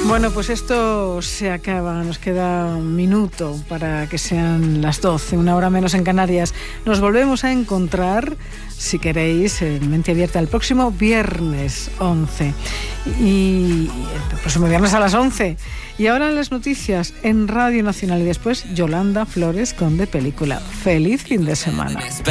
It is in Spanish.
Bueno, pues esto se acaba, nos queda un minuto para que sean las 12, una hora menos en Canarias. Nos volvemos a encontrar, si queréis, en Mente Abierta el próximo viernes 11 y el próximo viernes a las 11. Y ahora las noticias en Radio Nacional y después Yolanda Flores con De Película. ¡Feliz fin de semana!